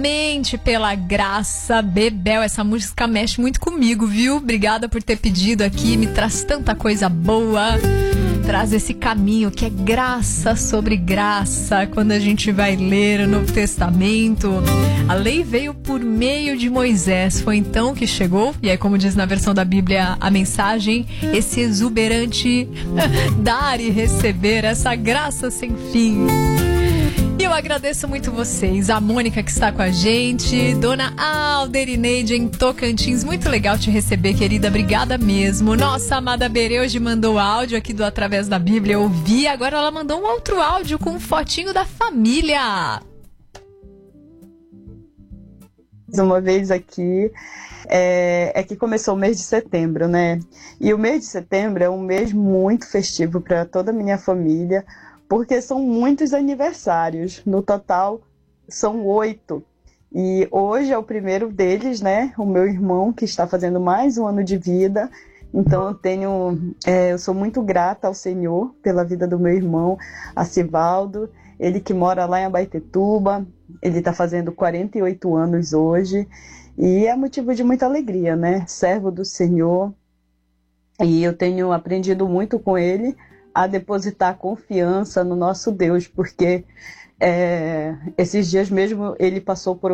Mente pela graça, Bebel, essa música mexe muito comigo, viu? Obrigada por ter pedido aqui, me traz tanta coisa boa, traz esse caminho que é graça sobre graça. Quando a gente vai ler o Novo Testamento, a lei veio por meio de Moisés, foi então que chegou, e aí, como diz na versão da Bíblia a mensagem, esse exuberante dar e receber, essa graça sem fim. E eu agradeço muito vocês, a Mônica que está com a gente, Dona Alderineide em Tocantins, muito legal te receber, querida, obrigada mesmo. Nossa amada Berê hoje mandou áudio aqui do Através da Bíblia, eu ouvi, agora ela mandou um outro áudio com um fotinho da família. Uma vez aqui, é que começou o mês de setembro, né? E o mês de setembro é um mês muito festivo para toda a minha família, porque são muitos aniversários. No total, são 8. E hoje é o primeiro deles, né? O meu irmão, que está fazendo mais um ano de vida. Então, eu sou muito grata ao Senhor pela vida do meu irmão, Acivaldo. Ele que mora lá em Abaetetuba. Ele está fazendo 48 anos hoje. E é motivo de muita alegria, né? Servo do Senhor. E eu tenho aprendido muito com ele a depositar confiança no nosso Deus, porque esses dias mesmo ele passou por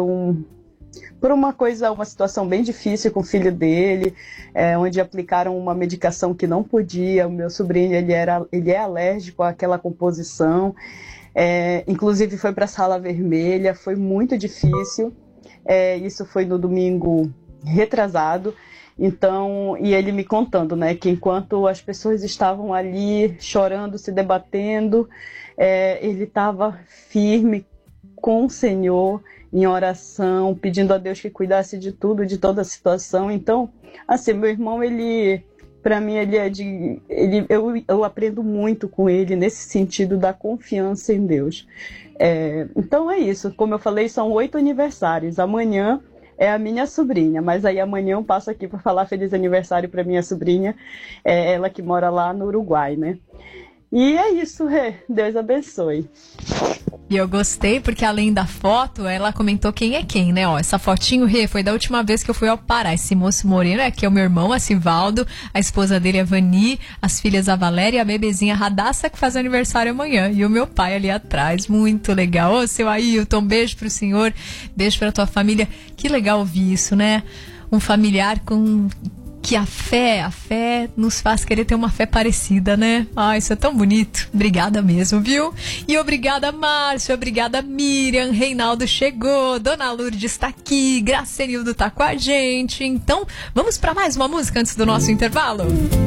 uma situação bem difícil com o filho dele, onde aplicaram uma medicação que não podia. O meu sobrinho ele é alérgico àquela composição, inclusive foi para a sala vermelha, foi muito difícil. Isso foi no domingo retrasado. Então, e ele me contando, né, que enquanto as pessoas estavam ali chorando, se debatendo, ele estava firme com o Senhor, em oração, pedindo a Deus que cuidasse de tudo, de toda a situação. Então, assim, meu irmão, para mim, eu aprendo muito com ele nesse sentido da confiança em Deus. Então é isso, como eu falei, são 8 aniversários. Amanhã é a minha sobrinha, mas aí amanhã eu passo aqui para falar feliz aniversário para minha sobrinha, ela que mora lá no Uruguai, né? E é isso, Deus abençoe. E eu gostei porque além da foto, ela comentou quem é quem, né? Ó, essa fotinho, foi da última vez que eu fui ao Pará. Esse moço moreno aqui é o meu irmão, Acivaldo, a esposa dele é Vani, as filhas a Valéria e a bebezinha Radassa, que faz aniversário amanhã. E o meu pai ali atrás, muito legal. Ô, seu Ailton, beijo pro senhor, beijo pra tua família. Que legal ouvir isso, né? Um familiar com... que a fé nos faz querer ter uma fé parecida, né? Ah, isso é tão bonito. Obrigada mesmo, viu? E obrigada, Márcio, obrigada, Miriam, Reinaldo chegou, Dona Lourdes está aqui, Gracenildo tá com a gente. Então, vamos para mais uma música antes do nosso intervalo?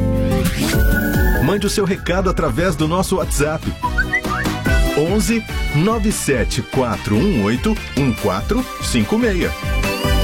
Mande o seu recado através do nosso WhatsApp. 11 97418 1456.